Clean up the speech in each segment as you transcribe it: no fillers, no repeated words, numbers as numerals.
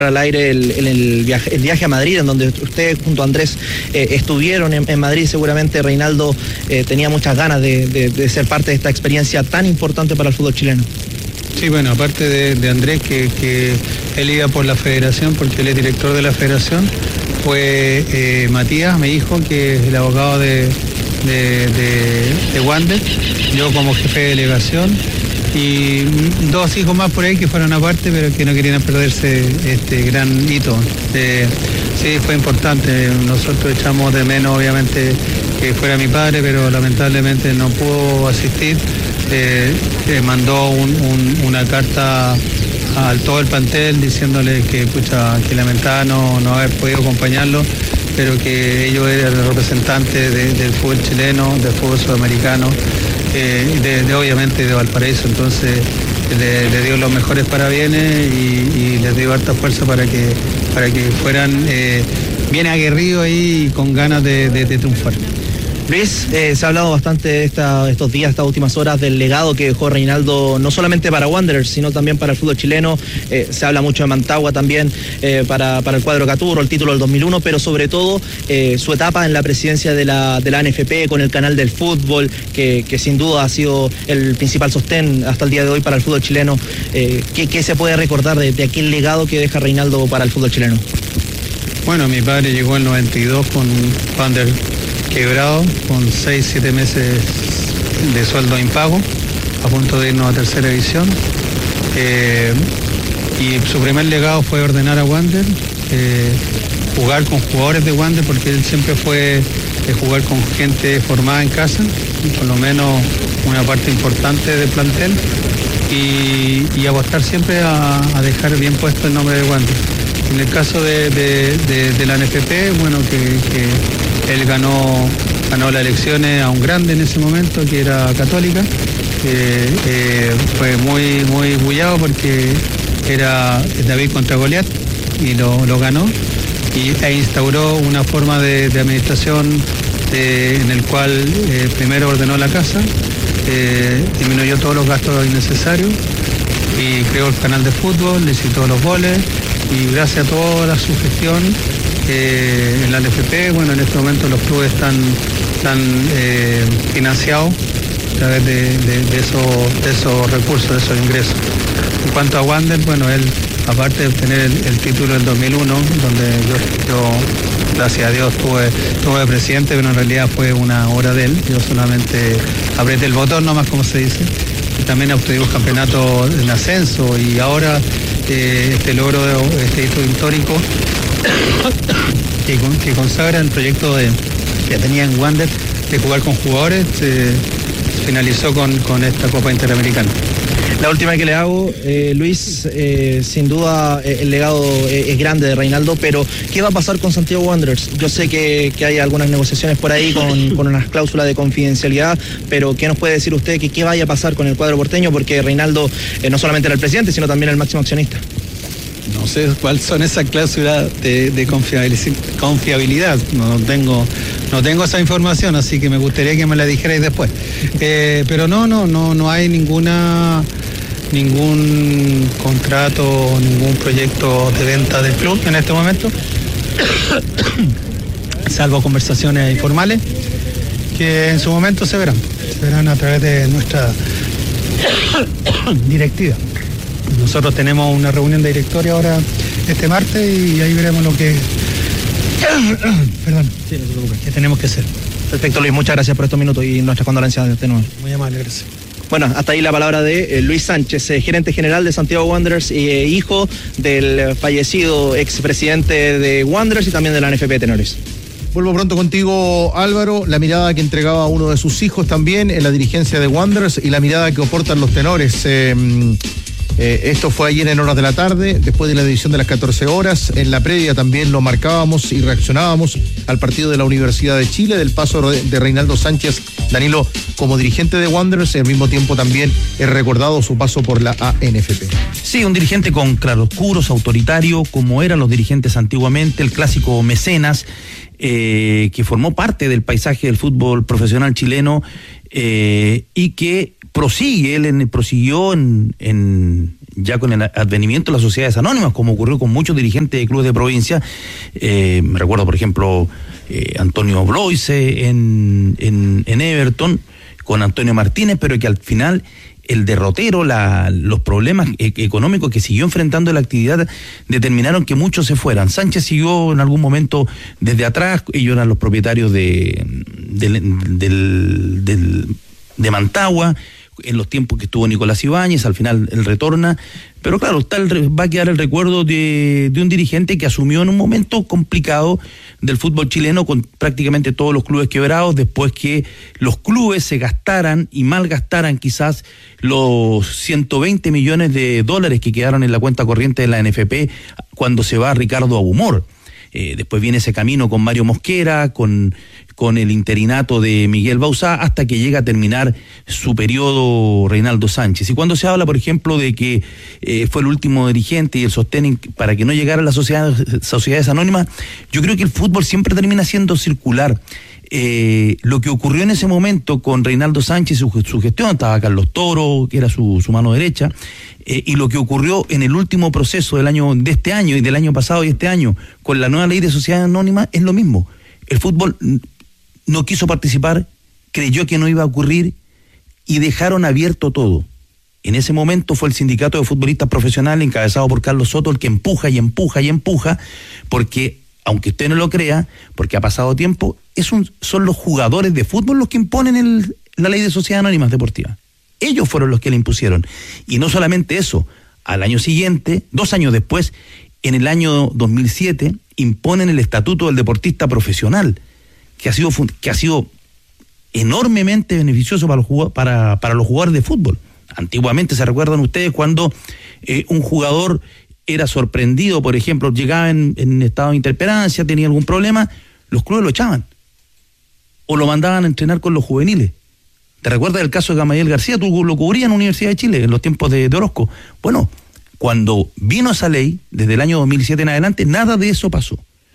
al aire el viaje a Madrid, en donde ustedes junto a Andrés estuvieron en Madrid. Seguramente Reinaldo tenía muchas ganas de ser parte de esta experiencia tan importante para el fútbol chileno. Sí, bueno, aparte de Andrés, que él iba por la federación, porque él es director de la federación, fue Matías, mi hijo, que es el abogado de Wander, yo como jefe de delegación, y dos hijos más por ahí que fueron aparte, pero que no querían perderse este gran hito. Sí, fue importante. Nosotros echamos de menos, obviamente, que fuera mi padre, pero lamentablemente no pudo asistir. Mandó una carta a todo el plantel diciéndole que lamentaba no haber podido acompañarlo, pero que ellos eran los representantes del fútbol chileno, del fútbol sudamericano, obviamente de Valparaíso. Entonces le dio los mejores parabienes y les dio harta fuerza para que fueran bien aguerridos ahí y con ganas de triunfar. Luis, se ha hablado bastante estos días, estas últimas horas, del legado que dejó Reinaldo, no solamente para Wanderers, sino también para el fútbol chileno. Se habla mucho de Mantagua también, para el cuadro Caturro, el título del 2001, pero sobre todo su etapa en la presidencia de la NFP, con el canal del fútbol, que sin duda ha sido el principal sostén hasta el día de hoy para el fútbol chileno. ¿Qué se puede recordar de aquel legado que deja Reinaldo para el fútbol chileno? Bueno, mi padre llegó en el 92 con Wanderers quebrado, con 6-7 meses de sueldo impago, a punto de irnos a tercera división. Y su primer legado fue ordenar a Wander, jugar con jugadores de Wander, porque él siempre fue de jugar con gente formada en casa, por lo menos una parte importante del plantel, y apostar siempre a dejar bien puesto el nombre de Wander. En el caso de la NFP, bueno, que él ganó las elecciones a un grande en ese momento, que era Católica. Fue muy bullado porque era David contra Goliat y lo ganó, e instauró una forma de administración en el cual primero ordenó la casa, disminuyó todos los gastos innecesarios y creó el canal de fútbol, licitó los goles, y gracias a toda su gestión en la NFP, bueno, en este momento los clubes están financiados a través de esos recursos, de esos ingresos. En cuanto a Wander, bueno, él, aparte de obtener el título del 2001, donde yo gracias a Dios tuve presidente, pero en realidad fue una obra de él, yo solamente apreté el botón nomás, como se dice, y también obtuvimos campeonato en ascenso, y ahora este logro, este hito histórico que consagra el proyecto que tenía en Wander de jugar con jugadores, finalizó con esta Copa Interamericana. La última que le hago, Luis, sin duda el legado es grande de Reinaldo, pero ¿qué va a pasar con Santiago Wanderers? Yo sé que hay algunas negociaciones por ahí con unas cláusulas de confidencialidad, pero ¿qué nos puede decir usted qué vaya a pasar con el cuadro porteño? Porque Reinaldo no solamente era el presidente, sino también el máximo accionista. No sé cuáles son esas cláusulas de confiabilidad, no tengo esa información, así que me gustaría que me la dijerais después. Pero no hay ningún contrato, ningún proyecto de venta del club en este momento, salvo conversaciones informales que en su momento se verán a través de nuestra directiva. Nosotros tenemos una reunión de directorio ahora este martes y ahí veremos lo que que tenemos que hacer. Perfecto, Luis, muchas gracias por estos minutos y nuestras condolencias de nuevo. Muy amable, gracias. Bueno, hasta ahí la palabra de Luis Sánchez, gerente general de Santiago Wanderers, hijo del fallecido expresidente de Wanderers y también de la NFP Tenores. Vuelvo pronto contigo, Álvaro. La mirada que entregaba uno de sus hijos también en la dirigencia de Wanderers y la mirada que aportan los tenores. Esto fue ayer en horas de la tarde, después de la edición de las 14 horas. En la previa también lo marcábamos y reaccionábamos al partido de la Universidad de Chile, del paso de Reinaldo Sánchez, Danilo, como dirigente de Wanderers. Al mismo tiempo también he recordado su paso por la ANFP. Sí, un dirigente con claroscuros, autoritario, como eran los dirigentes antiguamente, el clásico mecenas, que formó parte del paisaje del fútbol profesional chileno, y que prosiguió en ya con el advenimiento de las sociedades anónimas, como ocurrió con muchos dirigentes de clubes de provincia. Me recuerdo, por ejemplo, Antonio Bloise en Everton, con Antonio Martínez, pero que al final el derrotero, los problemas económicos que siguió enfrentando la actividad determinaron que muchos se fueran. Sánchez siguió en algún momento desde atrás, ellos eran los propietarios de Mantagua, en los tiempos que estuvo Nicolás Ibáñez, al final él retorna, pero claro, va a quedar el recuerdo de un dirigente que asumió en un momento complicado del fútbol chileno, con prácticamente todos los clubes quebrados, después que los clubes se gastaran y malgastaran quizás los 120 millones de dólares que quedaron en la cuenta corriente de la NFP cuando se va Ricardo Abumor. Después viene ese camino con Mario Mosquera, con el interinato de Miguel Bauzá, hasta que llega a terminar su periodo Reinaldo Sánchez. Y cuando se habla, por ejemplo, de que fue el último dirigente y el sostén para que no llegara a las sociedades anónimas, yo creo que el fútbol siempre termina siendo circular. Lo que ocurrió en ese momento con Reinaldo Sánchez y su gestión, estaba Carlos Toro, que era su mano derecha, y lo que ocurrió en el último proceso de este año y del año pasado y este año con la nueva ley de sociedades anónimas es lo mismo. El fútbol no quiso participar, creyó que no iba a ocurrir y dejaron abierto todo. En ese momento fue el sindicato de futbolistas profesionales encabezado por Carlos Soto el que empuja y empuja y empuja, porque aunque usted no lo crea, porque ha pasado tiempo, son los jugadores de fútbol los que imponen la ley de sociedades anónimas deportivas. Ellos fueron los que la impusieron. Y no solamente eso, al año siguiente, 2 años después, en el año 2007, imponen el estatuto del deportista profesional, que ha sido enormemente beneficioso para los jugadores de fútbol. Antiguamente, se recuerdan ustedes cuando un jugador era sorprendido, por ejemplo, llegaba en estado de interperancia, tenía algún problema, los clubes lo echaban o lo mandaban a entrenar con los juveniles. ¿Te recuerdas el caso de Gamaliel García? Tú lo cubrías en la Universidad de Chile en los tiempos de Orozco. Bueno, cuando vino esa ley, desde el año 2007 en adelante, nada de eso pasó.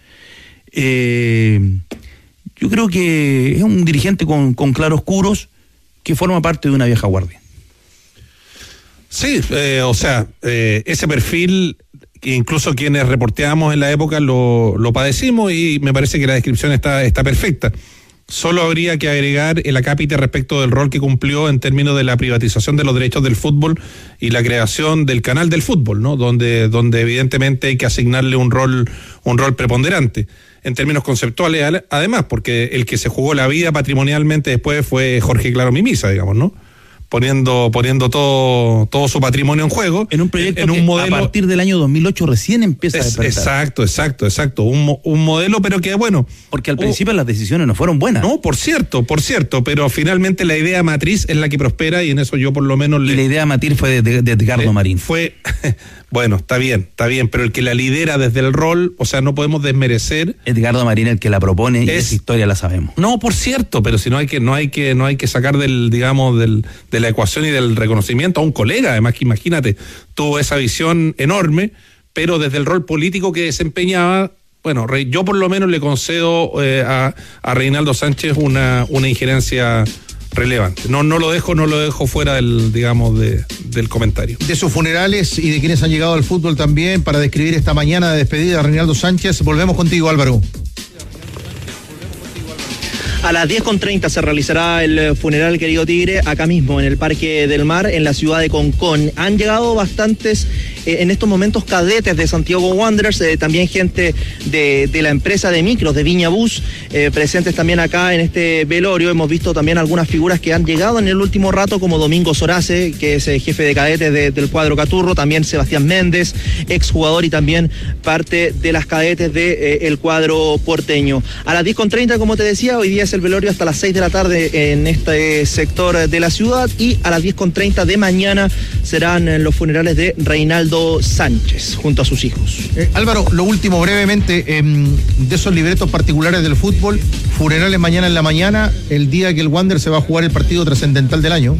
Yo creo que es un dirigente con claroscuros que forma parte de una vieja guardia. Sí, ese perfil, que incluso quienes reporteamos en la época lo padecimos, y me parece que la descripción está perfecta. Solo habría que agregar el acápite respecto del rol que cumplió en términos de la privatización de los derechos del fútbol y la creación del canal del fútbol, ¿no? Donde evidentemente hay que asignarle un rol preponderante en términos conceptuales, además, porque el que se jugó la vida patrimonialmente después fue Jorge Claro Mimisa, digamos, ¿no? Poniendo todo su patrimonio en juego. En un proyecto en un modelo, a partir del año 2008 recién empieza a despertar. Exacto. Un modelo, pero que bueno. Porque al principio las decisiones no fueron buenas. No, por cierto, pero finalmente la idea matriz es la que prospera, y en eso yo por lo menos Y la idea matriz fue de Edgardo Marín. Bueno, está bien, pero el que la lidera desde el rol, o sea, no podemos desmerecer. Edgardo Marín, el que la propone, y esa historia la sabemos. No, por cierto, pero si no hay que sacar de la ecuación y del reconocimiento a un colega, además, que imagínate, tuvo esa visión enorme, pero desde el rol político que desempeñaba. Bueno, yo por lo menos le concedo a Reinaldo Sánchez una injerencia relevante. No lo dejo fuera del comentario. De sus funerales y de quienes han llegado al fútbol también, para describir esta mañana de despedida de Reinaldo Sánchez, volvemos contigo, Álvaro. A las 10:30 se realizará el funeral, querido Tigre, acá mismo en el Parque del Mar, en la ciudad de Concón. Han llegado bastantes en estos momentos cadetes de Santiago Wanderers, también gente de la empresa de micros de Viña Bus, presentes también acá en este velorio. Hemos visto también algunas figuras que han llegado en el último rato, como Domingo Sorace, que es jefe de cadetes del cuadro Caturro, también Sebastián Méndez, exjugador y también parte de las cadetes del cuadro porteño. A las 10:30, como te decía, hoy día es el velorio hasta las 6 de la tarde en este sector de la ciudad, y a las 10:30 de mañana serán los funerales de Reinaldo Sánchez junto a sus hijos. Álvaro, lo último brevemente, de esos libretos particulares del fútbol, funerales mañana en la mañana, el día que el Wander se va a jugar el partido trascendental del año.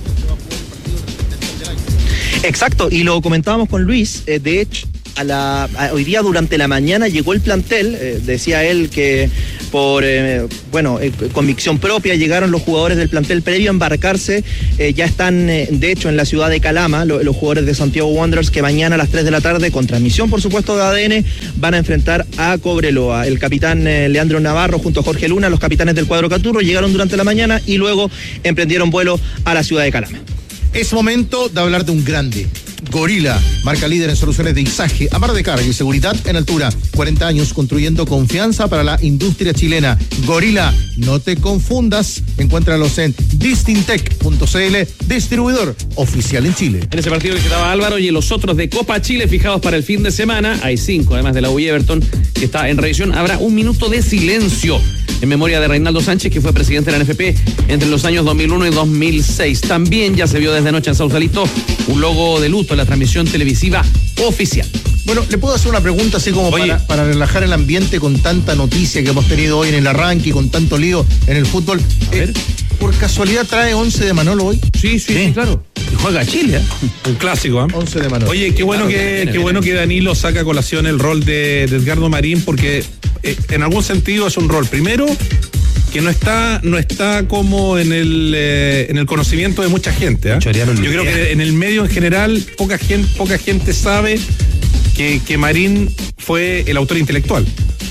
Exacto, y lo comentábamos con Luis, de hecho, hoy día durante la mañana llegó el plantel, decía él que por convicción propia. Llegaron los jugadores del plantel previo a embarcarse, ya están de hecho en la ciudad de Calama, los jugadores de Santiago Wanderers, que mañana a las 3 de la tarde, con transmisión por supuesto de ADN, van a enfrentar a Cobreloa. El capitán Leandro Navarro junto a Jorge Luna, los capitanes del cuadro Caturro, llegaron durante la mañana y luego emprendieron vuelo a la ciudad de Calama. Es momento de hablar de un grande. Gorila, marca líder en soluciones de izaje, amarre de carga y seguridad en altura. 40 años construyendo confianza para la industria chilena. Gorila, no te confundas. Encuéntralos en distintec.cl, distribuidor oficial en Chile. En ese partido visitaba Álvaro y los otros de Copa Chile fijados para el fin de semana. Hay 5, además de la U y Everton, que está en revisión. Habrá un minuto de silencio en memoria de Reinaldo Sánchez, que fue presidente de la NFP entre los años 2001 y 2006. También ya se vio desde anoche en Sausalito un logo de luto en la transmisión televisiva oficial. Bueno, le puedo hacer una pregunta así como para relajar el ambiente con tanta noticia que hemos tenido hoy en el arranque y con tanto lío en el fútbol. A ver. ¿Por casualidad trae 11 de Manolo hoy? Sí, claro. Y juega Chile, ¿eh? Un clásico, ¿eh? 11 de Manolo. Oye, qué bueno que Danilo saca a colación el rol de Edgardo Marín, porque en algún sentido es un rol, primero, que no está como en el conocimiento de mucha gente, ¿eh? Yo creo que en el medio en general poca gente sabe que Marín fue el autor intelectual.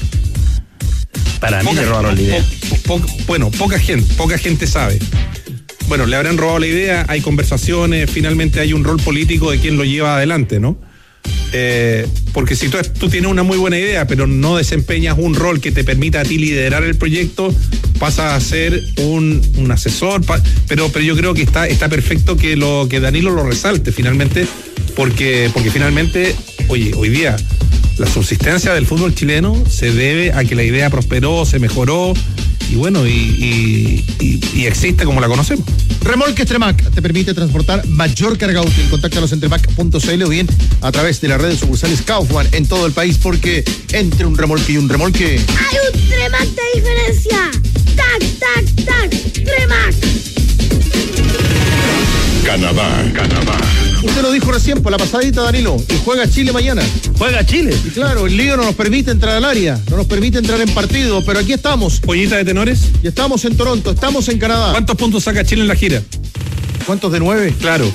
Para mí le robaron la idea. Poca gente sabe. Bueno, le habrán robado la idea, hay conversaciones, finalmente hay un rol político de quien lo lleva adelante, ¿no? Porque si tú tienes una muy buena idea, pero no desempeñas un rol que te permita a ti liderar el proyecto, pasas a ser un asesor, pero yo creo que está perfecto que Danilo lo resalte finalmente, porque finalmente, oye, hoy día la subsistencia del fútbol chileno se debe a que la idea prosperó, se mejoró y bueno, y existe como la conocemos. Remolques Tremac te permite transportar mayor carga útil. Contáctalos en tremac.cl o bien a través de la red de sucursales Kaufman en todo el país, porque entre un remolque y un remolque hay un Tremac de diferencia. ¡Tac, tac, tac! ¡Tremac! Canadá. Usted lo dijo recién por la pasadita, Danilo, y juega Chile mañana. Juega Chile. Y claro, el lío no nos permite entrar al área, no nos permite entrar en partido, pero aquí estamos. ¿Pollita de tenores? Y estamos en Toronto, estamos en Canadá. ¿Cuántos puntos saca Chile en la gira? ¿Cuántos de 9? Claro.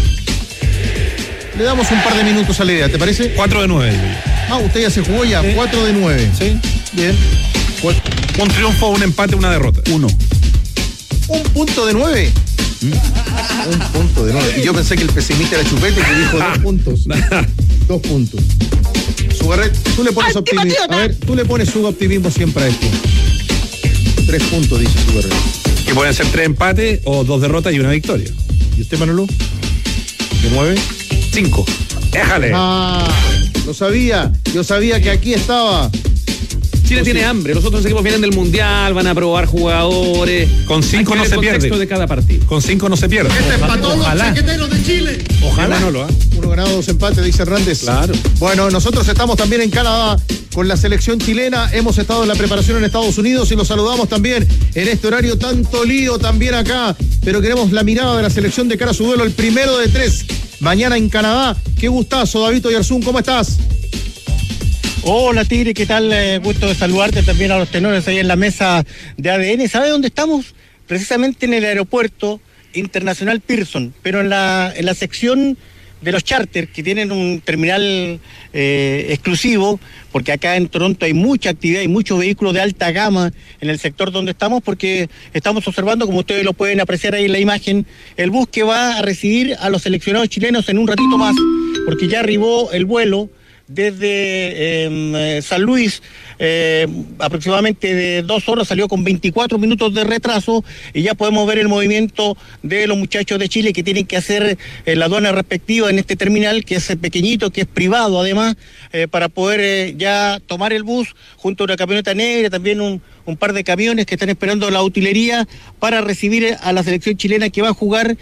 Le damos un par de minutos a la idea, ¿te parece? 4 de 9. Ah, usted ya se jugó ya, 4 de 9. Sí. Bien. Un triunfo, un empate, una derrota. 1. ¿Un punto de 9? Un punto de 9. Y yo pensé que el pesimista era Chupete, que dijo 2 puntos. 2 puntos. Sugarret, tú le pones optimismo. A ver, tú le pones su optimismo siempre a esto. 3 puntos, dice Sugarret. Que pueden ser 3 empates o 2 derrotas y una victoria. ¿Y usted, Manolo? ¿De 9? 5. Déjale. Ah, lo sabía. Yo sabía que aquí estaba. Chile tiene hambre, los otros equipos vienen del Mundial, van a probar jugadores. Con 5 no se pierde. El contexto de cada partido. Con 5 no se pierde. Ojalá. Los chaqueteros de Chile. Ojalá. Manolo, ¿eh? 1 ganado, 2 empates, dice Hernández. Claro. Bueno, nosotros estamos también en Canadá con la selección chilena. Hemos estado en la preparación en Estados Unidos y los saludamos también en este horario. Tanto lío también acá, pero queremos la mirada de la selección de cara a su duelo, el primero de 3. Mañana en Canadá. Qué gustazo, David Oyarzún, ¿cómo estás? Hola Tigre, ¿qué tal? Gusto de saludarte también a los tenores ahí en la mesa de ADN. ¿Sabe dónde estamos? Precisamente en el aeropuerto internacional Pearson, pero en la sección de los charters, que tienen un terminal exclusivo, porque acá en Toronto hay mucha actividad y muchos vehículos de alta gama en el sector donde estamos, porque estamos observando, como ustedes lo pueden apreciar ahí en la imagen, el bus que va a recibir a los seleccionados chilenos en un ratito más, porque ya arribó el vuelo desde San Luis, aproximadamente de 2 horas, salió con 24 minutos de retraso y ya podemos ver el movimiento de los muchachos de Chile que tienen que hacer la aduana respectiva en este terminal, que es pequeñito, que es privado además, para poder ya tomar el bus junto a una camioneta negra, también un par de camiones que están esperando la utilería para recibir a la selección chilena que va a jugar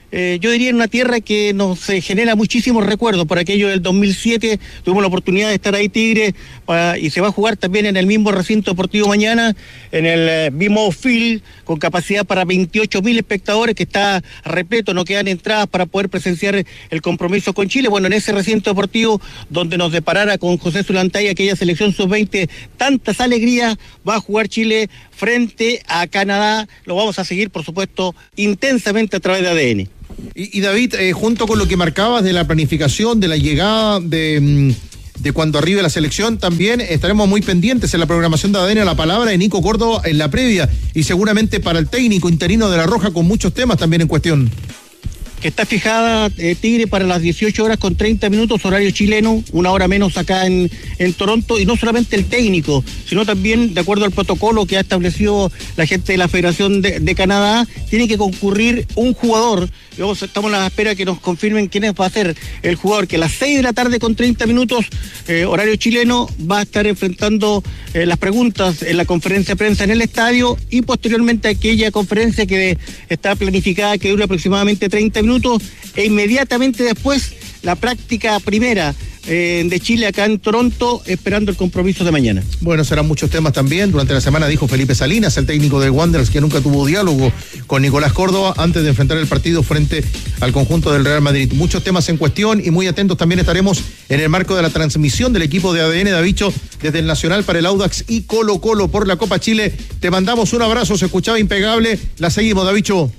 yo diría en una tierra que nos genera muchísimos recuerdos. Por aquello del 2007 tuvimos la oportunidad de estar ahí Tigre, y se va a jugar también en el mismo recinto deportivo mañana, en el BMO Field, con capacidad para 28.000 espectadores, que está repleto, no quedan entradas para poder presenciar el compromiso con Chile. Bueno, en ese recinto deportivo donde nos deparara con José Zulantay aquella selección sub-20, tantas alegrías, va a jugar Chile frente a Canadá. Lo vamos a seguir, por supuesto, intensamente a través de ADN. Y David, junto con lo que marcabas de la planificación, de la llegada de cuando arribe la selección, también estaremos muy pendientes en la programación de ADN a la palabra de Nico Córdoba en la previa, y seguramente para el técnico interino de La Roja, con muchos temas también en cuestión. Que está fijada Tigre para las 18 horas con 30 minutos, horario chileno, una hora menos acá en Toronto, y no solamente el técnico, sino también, de acuerdo al protocolo que ha establecido la gente de la Federación de Canadá, tiene que concurrir un jugador. Estamos a la espera que nos confirmen quién va a ser el jugador, que a las 6 de la tarde con 30 minutos, horario chileno, va a estar enfrentando las preguntas en la conferencia de prensa en el estadio, y posteriormente aquella conferencia que está planificada que dura aproximadamente 30 minutos, e inmediatamente después la práctica primera de Chile acá en Toronto, esperando el compromiso de mañana. Bueno, serán muchos temas también. Durante la semana dijo Felipe Salinas, el técnico de Wanderers, que nunca tuvo diálogo con Nicolás Córdoba antes de enfrentar el partido frente al conjunto del Real Madrid. Muchos temas en cuestión, y muy atentos también estaremos en el marco de la transmisión del equipo de ADN, Davicho, desde el Nacional para el Audax y Colo Colo por la Copa Chile. Te mandamos un abrazo, se escuchaba impecable. La seguimos, Davicho.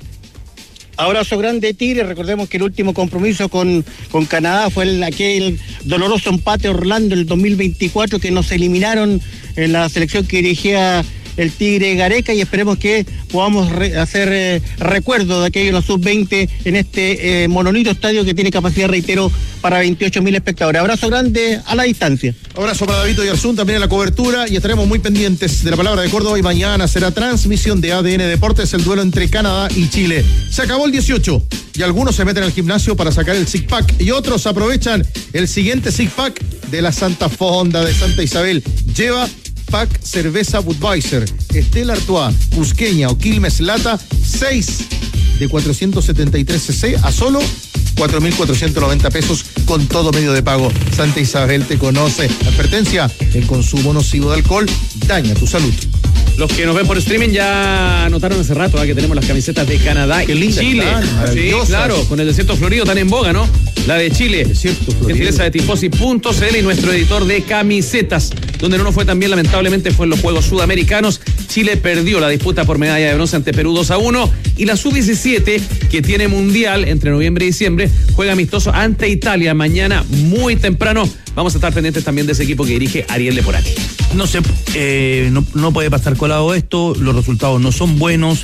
Abrazo grande, Tigre. Recordemos que el último compromiso con Canadá fue aquel doloroso empate Orlando el 2024, que nos eliminaron en la selección que dirigía el Tigre Gareca, y esperemos que podamos hacer recuerdo de aquello en la sub-20 en este monolito estadio que tiene capacidad, reitero, para 28.000 espectadores. Abrazo grande a la distancia. Abrazo para David Oyarzún también en la cobertura, y estaremos muy pendientes de la palabra de Córdoba, y mañana será transmisión de ADN Deportes, el duelo entre Canadá y Chile. Se acabó el 18 y algunos se meten al gimnasio para sacar el six pack, y otros aprovechan el siguiente six pack de la Santa Fonda de Santa Isabel. Lleva pack cerveza Budweiser, Stella Artois, Cusqueña o Quilmes Lata, 6 de 473 cc a solo 4.490 pesos con todo medio de pago. Santa Isabel te conoce. Advertencia: el consumo nocivo de alcohol daña tu salud. Los que nos ven por streaming ya notaron hace rato que tenemos las camisetas de Canadá y Chile. Sí, claro, con el desierto florido tan en boga, ¿no? La de Chile. Desierto florido. Gentileza de Tifosi.cl y nuestro editor de camisetas. Donde no nos fue tan bien, lamentablemente, fue en los Juegos Sudamericanos. Chile perdió la disputa por medalla de bronce ante Perú 2-1. Y la Sub-17, que tiene mundial entre noviembre y diciembre, juega amistoso ante Italia mañana muy temprano. Vamos a estar pendientes también de ese equipo que dirige Ariel Leporati. No sé, no puede pasar colado esto, los resultados no son buenos,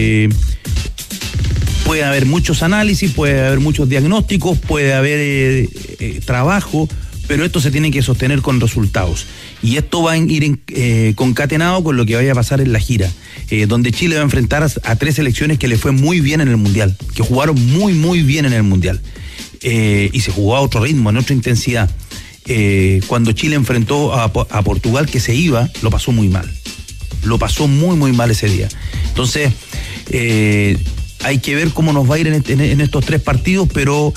puede haber muchos análisis, puede haber muchos diagnósticos, puede haber trabajo, pero esto se tiene que sostener con resultados. Y esto va a ir concatenado con lo que vaya a pasar en la gira, donde Chile va a enfrentar a tres selecciones que le fue muy bien en el Mundial, que jugaron muy, muy bien en el Mundial. Y se jugó a otro ritmo, en otra intensidad. Cuando Chile enfrentó a Portugal, que se iba, lo pasó muy mal. Lo pasó muy, muy mal ese día. Entonces, hay que ver cómo nos va a ir en estos tres partidos, pero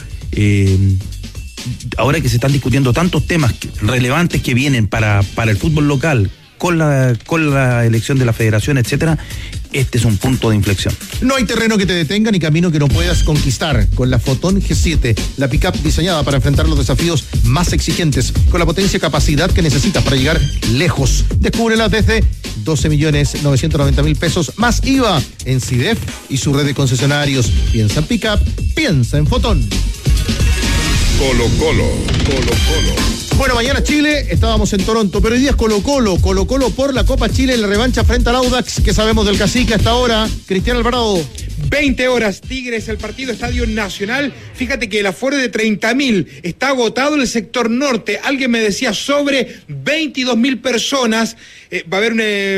ahora que se están discutiendo tantos temas relevantes que vienen para el fútbol local, con la elección de la federación, etcétera, este es un punto de inflexión. No hay terreno que te detenga ni camino que no puedas conquistar. Con la Fotón G7, la pick-up diseñada para enfrentar los desafíos más exigentes, con la potencia y capacidad que necesitas para llegar lejos. Descúbrela desde 12.990.000 pesos más IVA en CIDEF y su red de concesionarios. Piensa en pick-up, piensa en Fotón. Colo Colo. Bueno, mañana Chile, estábamos en Toronto, pero hoy día es Colo Colo por la Copa Chile en la revancha frente al Audax. ¿Qué sabemos del cacique hasta ahora? Cristian Alvarado. 20 horas, Tigres, el partido Estadio Nacional. Fíjate que el aforo de 30.000 está agotado en el sector norte. Alguien me decía sobre 22.000 personas. va a haber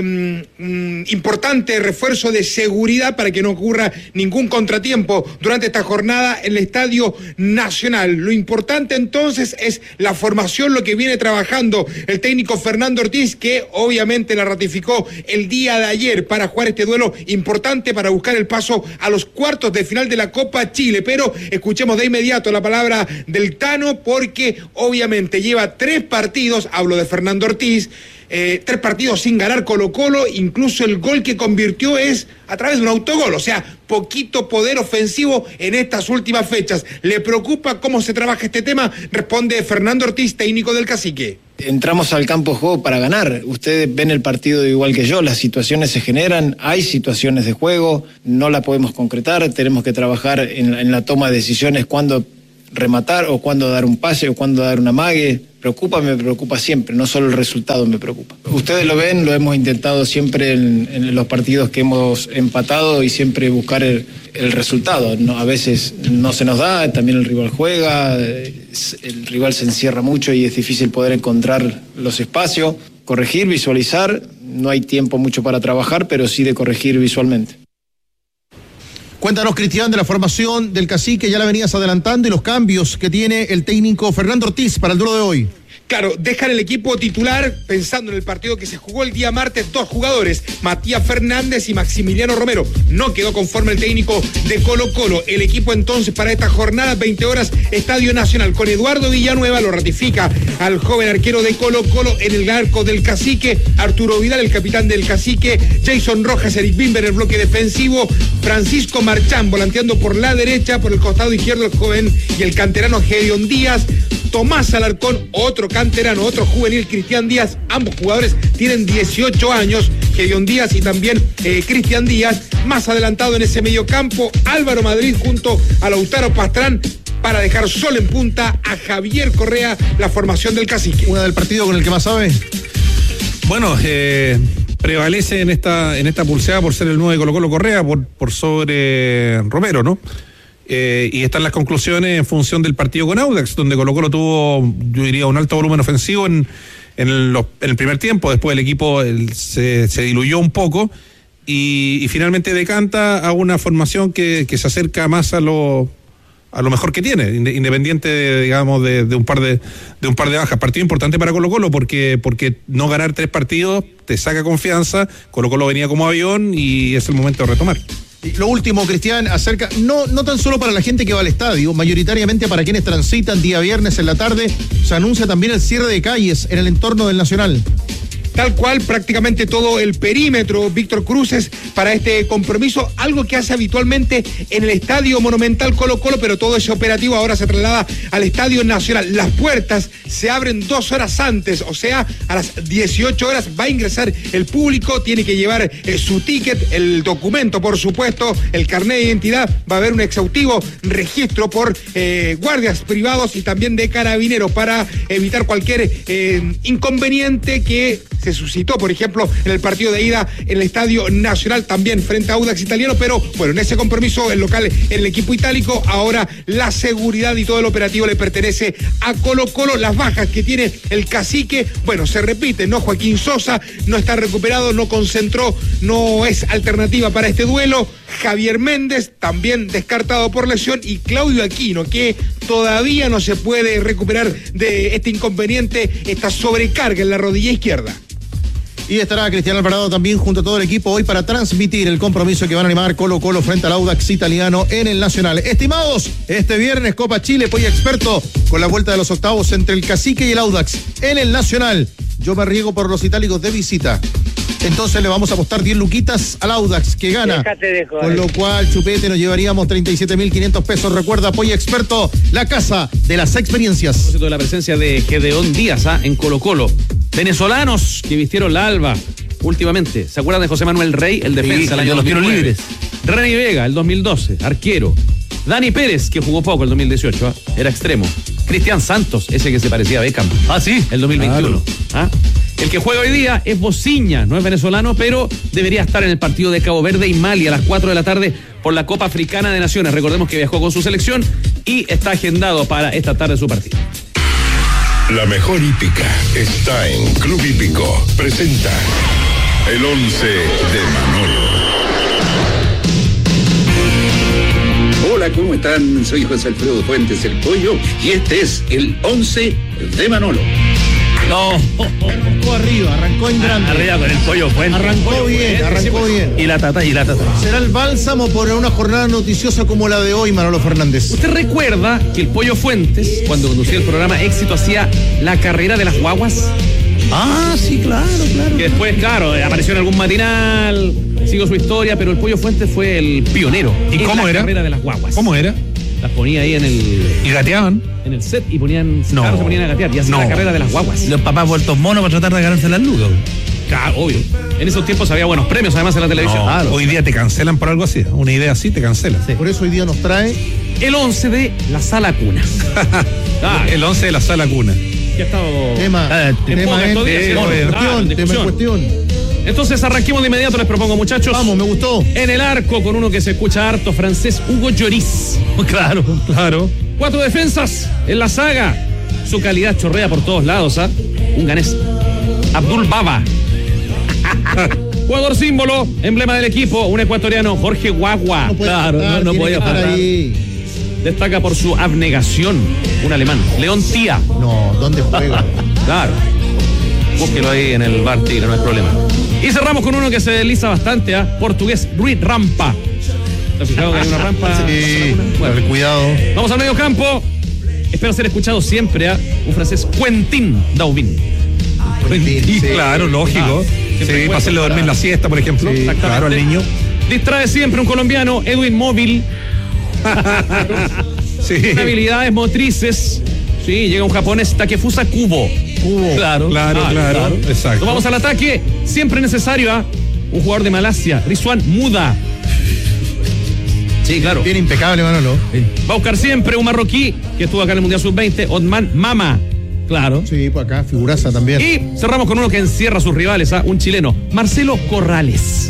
un importante refuerzo de seguridad para que no ocurra ningún contratiempo durante esta jornada en el Estadio Nacional. Lo importante entonces es la formación, lo que viene trabajando el técnico Fernando Ortiz, que obviamente la ratificó el día de ayer para jugar este duelo importante para buscar el paso a los cuartos de final de la Copa Chile. Pero escuchemos de inmediato la palabra del Tano, porque obviamente lleva 3 partidos, hablo de Fernando Ortiz, 3 partidos sin ganar Colo-Colo, incluso el gol que convirtió es a través de un autogol, o sea, poquito poder ofensivo en estas últimas fechas. ¿Le preocupa cómo se trabaja este tema? Responde Fernando Ortiz, técnico del Cacique. Entramos al campo de juego para ganar. Ustedes ven el partido igual que yo, las situaciones se generan, hay situaciones de juego, no la podemos concretar, tenemos que trabajar en la toma de decisiones, cuándo rematar o cuándo dar un pase o cuándo dar un amague. Me preocupa siempre, no solo el resultado me preocupa. Ustedes lo ven, lo hemos intentado siempre en los partidos que hemos empatado y siempre buscar el resultado. No, a veces no se nos da, también el rival juega, el rival se encierra mucho y es difícil poder encontrar los espacios. Corregir, visualizar, no hay tiempo mucho para trabajar, pero sí de corregir visualmente. Cuéntanos, Cristian, de la formación del Cacique, ya la venías adelantando, y los cambios que tiene el técnico Fernando Ortiz para el duelo de hoy. Claro, dejan el equipo titular pensando en el partido que se jugó el día martes, 2 jugadores, Matías Fernández y Maximiliano Romero. No quedó conforme el técnico de Colo-Colo. El equipo entonces para esta jornada, 20 horas, Estadio Nacional, con Eduardo Villanueva, lo ratifica al joven arquero de Colo-Colo en el arco del Cacique, Arturo Vidal, el capitán del Cacique, Jason Rojas, Eric Bimber en el bloque defensivo, Francisco Marchán volanteando por la derecha, por el costado izquierdo el joven y el canterano Gedeón Díaz, Tomás Alarcón, otro canterano, otro juvenil, Cristian Díaz. Ambos jugadores tienen 18 años, Gedeón Díaz y también Cristian Díaz. Más adelantado en ese mediocampo, Álvaro Madrid junto a Lautaro Pastrán para dejar solo en punta a Javier Correa, la formación del Cacique. ¿Una del partido con el que más sabe? Bueno, prevalece en esta pulseada por ser el 9 de Colo-Colo Correa, por sobre Romero, ¿no? Y están las conclusiones en función del partido con Audax, donde Colo-Colo tuvo, yo diría, un alto volumen ofensivo en el primer tiempo. Después el equipo se diluyó un poco y finalmente decanta a una formación que se acerca más a lo mejor que tiene, independiente digamos de un par de bajas. Partido importante para Colo-Colo porque no ganar 3 partidos te saca confianza. Colo-Colo venía como avión y es el momento de retomar. Lo último, Cristian, acerca, no tan solo para la gente que va al estadio, mayoritariamente para quienes transitan día viernes en la tarde, se anuncia también el cierre de calles en el entorno del Nacional. Tal cual, prácticamente todo el perímetro, Víctor Cruces, para este compromiso, algo que hace habitualmente en el Estadio Monumental Colo-Colo, pero todo ese operativo ahora se traslada al Estadio Nacional. Las puertas se abren 2 horas antes, o sea, a las 18 horas va a ingresar el público, tiene que llevar su ticket, el documento, por supuesto, el carnet de identidad. Va a haber un exhaustivo registro por guardias privados y también de carabineros para evitar cualquier inconveniente que se suscitó, por ejemplo, en el partido de ida en el Estadio Nacional, también frente a Audax Italiano. Pero bueno, en ese compromiso, el local en el equipo itálico, ahora la seguridad y todo el operativo le pertenece a Colo-Colo. Las bajas que tiene el Cacique, bueno, se repiten, ¿no? Joaquín Sosa no está recuperado, no concentró, no es alternativa para este duelo. Javier Méndez también descartado por lesión, y Claudio Aquino, que todavía no se puede recuperar de este inconveniente, esta sobrecarga en la rodilla izquierda. Y estará Cristian Alvarado también junto a todo el equipo hoy para transmitir el compromiso que van a animar Colo-Colo frente al Audax Italiano en el Nacional. Estimados, este viernes Copa Chile, Polla Experto, con la vuelta de los octavos entre el Cacique y el Audax en el Nacional. Yo me riego por los itálicos de visita. Entonces le vamos a apostar 10 luquitas al Audax, que gana. Con lo cual, chupete, nos llevaríamos 37.500 pesos. Recuerda, Polla Experto, la casa de las experiencias. A propósito de la presencia de Gedeón Díaz en Colo-Colo. Venezolanos que vistieron la alba últimamente. ¿Se acuerdan de José Manuel Rey, el defensa, el año 2009? Reni Vega, el 2012, arquero. Dani Pérez, que jugó poco el 2018, era extremo. Cristian Santos, ese que se parecía a Beckham. Sí. El 2021. Claro. El que juega hoy día es Bociña, no es venezolano, pero debería estar en el partido de Cabo Verde y Mali a las 4 de la tarde por la Copa Africana de Naciones. Recordemos que viajó con su selección y está agendado para esta tarde su partido. La mejor hípica está en Club Hípico. presenta el 11 de Manolo. Hola, ¿cómo están? Soy José Alfredo Fuentes, el Pollo, y este es el 11 de Manolo. No. Arrancó arriba, arrancó en grande. Arriba con el Pollo Fuente. Arrancó bien. Y la tata. Será el bálsamo por una jornada noticiosa como la de hoy, Manolo Fernández. ¿Usted recuerda que el Pollo Fuentes, cuando conducía el programa Éxito, hacía la carrera de las guaguas? Ah, sí, claro. Que después, claro, apareció en algún matinal, siguió su historia, pero el Pollo Fuentes fue el pionero. ¿Y en cómo la era? carrera de las guaguas. ¿Cómo era? Las ponía ahí en el... ¿Y gateaban? En el set y ponían... No. Claro, se ponían a gatear y hacían la carrera de las guaguas. Los papás vueltos monos para tratar de ganarse las lucas. Claro, obvio. En esos tiempos había buenos premios, además, en la televisión. No, Claro. hoy día te cancelan por algo así. Una idea así te cancelan. Sí. Por eso hoy día nos trae El 11 de la Sala Cuna. Claro. El 11 de la Sala Cuna. Que ha estado... tema en cuestión. Entonces arranquemos de inmediato, les propongo, muchachos. Vamos, me gustó. En el arco, con uno que se escucha harto, francés, Hugo Lloris. Claro. 4 defensas en la saga. Su calidad chorrea por todos lados, ¿ah? Un ganés, Abdul Baba. Jugador símbolo, emblema del equipo, un ecuatoriano, Jorge Guagua. No podía parar ahí. Destaca por su abnegación, un alemán, León Tía. No, ¿dónde juega? Claro. Búsquelo ahí en el bar Tigre, no hay problema. Y cerramos con uno que se desliza bastante, portugués, Rui Rampa. ¿Te has fijado que hay una rampa? Sí, bueno, cuidado. Vamos al medio campo. Espero ser escuchado siempre, un francés, Quentin Daubin. Sí. Claro, lógico. Sí, para hacerle dormir la siesta, por ejemplo. Sí, claro, al niño. Distrae siempre un colombiano, Edwin Móvil. Sí. Habilidades motrices. Sí, llega un japonés, Takefusa Kubo. Claro. Exacto. Nos vamos al ataque. Siempre necesario, un jugador de Malasia, Rizwan Muda. Sí, claro. Bien impecable, Manolo. Va a buscar siempre un marroquí que estuvo acá en el Mundial Sub-20, Otman Mama. Claro. Sí, pues acá, figuraza también. Y cerramos con uno que encierra a sus rivales, un chileno, Marcelo Corrales.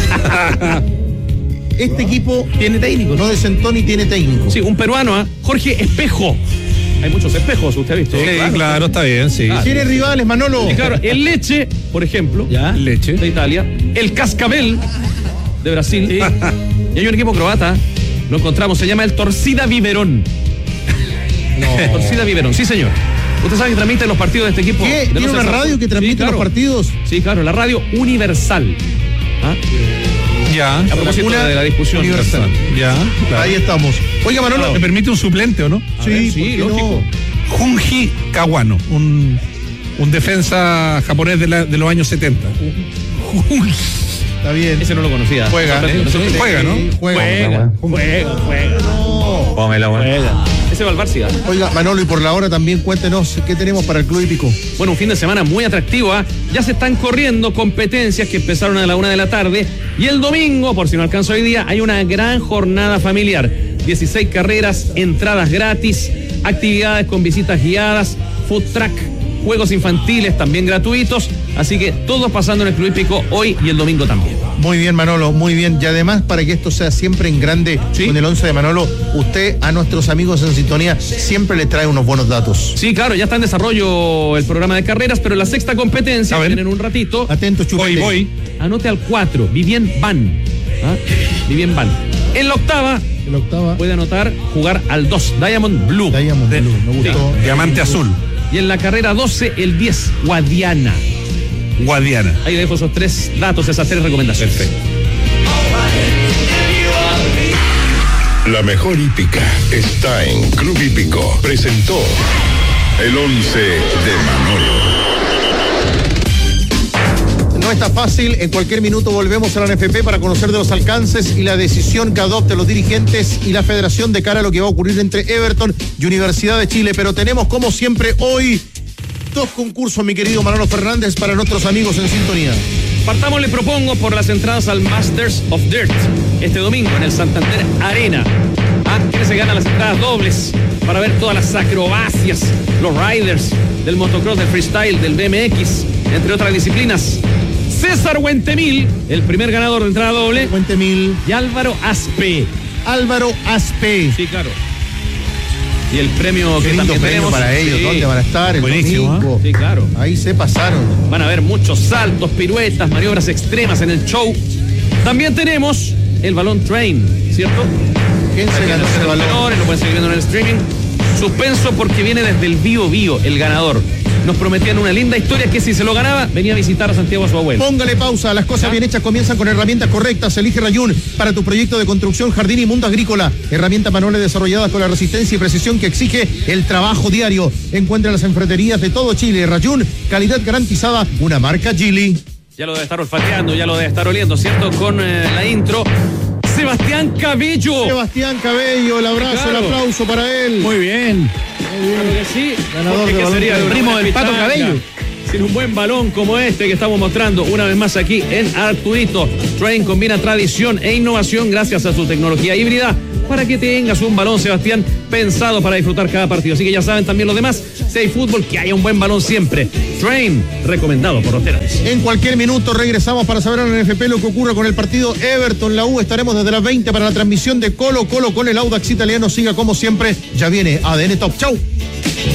Este equipo tiene técnico. No desentó ni tiene técnico. Sí, un peruano, Jorge Espejo. Hay muchos espejos, usted ha visto. Sí, claro, está bien, sí. ¿Tiene rivales, Manolo? Y claro, el Leche, por ejemplo, Leche de Italia, el Cascabel de Brasil. Sí. Y hay un equipo croata, lo encontramos, se llama el Torcida Biberón. No. Torcida Biberón, sí, señor. ¿Usted sabe que transmite los partidos de este equipo? ¿Qué? ¿Tiene una radio que transmite los partidos? Sí, claro, la radio Universal. Ya. A propósito de la discusión. Universal. Ya. Claro. Ahí estamos. Oiga, Manolo. ¿Me permite un suplente o no? Sí, lógico. Junji Kawano, un defensa japonés de los años 70. Está bien. Ese no lo conocía. Juega, ¿no? Juega. No. Pómela, juega. Ese va al Barcia. Oiga, Manolo, y por la hora también cuéntenos qué tenemos para el Club Hípico. Bueno, un fin de semana muy atractivo. Ya se están corriendo competencias que empezaron a la 1 de la tarde. Y el domingo, por si no alcanzó hoy día, hay una gran jornada familiar. 16 carreras, entradas gratis, actividades con visitas guiadas, food track, juegos infantiles también gratuitos. Así que todos pasando en el Club Hípico hoy y el domingo también. Muy bien, Manolo, muy bien. Y además, para que esto sea siempre en grande, con el 11 de Manolo, usted a nuestros amigos en sintonía siempre le trae unos buenos datos. Sí, claro, ya está en desarrollo el programa de carreras, pero en la sexta competencia, tienen un ratito. Atento, chupete. Voy. Anote al 4, Vivien Van. Vivien Van. En la octava puede anotar, jugar al 2, Diamond Blue. Diamond Blue, me gustó. Sí. Diamante azul. Y en la carrera 12, el 10, Guadiana. Ahí dejo esos 3 datos, esas 3 recomendaciones. Perfecto. La mejor hípica está en Club Hípico. Presentó el 11 de Manolo. No está fácil, en cualquier minuto volvemos a la NFP para conocer de los alcances y la decisión que adopten los dirigentes y la federación de cara a lo que va a ocurrir entre Everton y Universidad de Chile. Pero tenemos, como siempre, hoy 2 concursos, mi querido Manolo Fernández, para nuestros amigos en sintonía. Partamos, le propongo, por las entradas al Masters of Dirt este domingo en el Santander Arena. ¿Quiénes se ganan las entradas dobles para ver todas las acrobacias, los riders del motocross, del freestyle, del BMX, entre otras disciplinas? César Huentemil, el primer ganador de entrada doble. Huentemil. Y Álvaro Aspe. Sí, claro. Y el premio Qué que lindo también premio tenemos para ellos. sí. ¿Dónde van a estar? El Buenísimo, domingo. Sí, claro. Ahí se pasaron. Van a haber muchos saltos, piruetas, maniobras extremas en el show. También tenemos el balón train, ¿cierto? ¿Quién se ganó ese balón? Menores, lo pueden seguir viendo en el streaming. Suspenso porque viene desde el Bío Bío, el ganador. Nos prometían una linda historia que si se lo ganaba, venía a visitar a Santiago a su abuelo. Póngale pausa, las cosas bien hechas comienzan con herramientas correctas. Elige Rayún para tu proyecto de construcción, jardín y mundo agrícola. Herramientas manuales desarrolladas con la resistencia y precisión que exige el trabajo diario. Encuéntralas en ferreterías de todo Chile. Rayún, calidad garantizada, una marca Geely. Ya lo debe estar olfateando, ya lo debe estar oliendo, ¿cierto? Con la intro. Sebastián Cabello. Sebastián Cabello, el abrazo, Claro. el aplauso para él. Muy bien. Claro que sí. Ganador Porque de ¿qué balón sería de una primo buena del Pato pitanga Cabello. sin un buen balón como este que estamos mostrando una vez más aquí en Arturito? Train combina tradición e innovación gracias a su tecnología híbrida para que tengas un balón, Sebastián, pensado para disfrutar cada partido. Así que ya saben también los demás, si hay fútbol, que haya un buen balón siempre. Train, recomendado por los Teras. En cualquier minuto regresamos para saber en el NFP lo que ocurre con el partido Everton-La U. Estaremos desde las 20 para la transmisión de Colo Colo con el Audax italiano. Siga como siempre, ya viene ADN Top. Chau.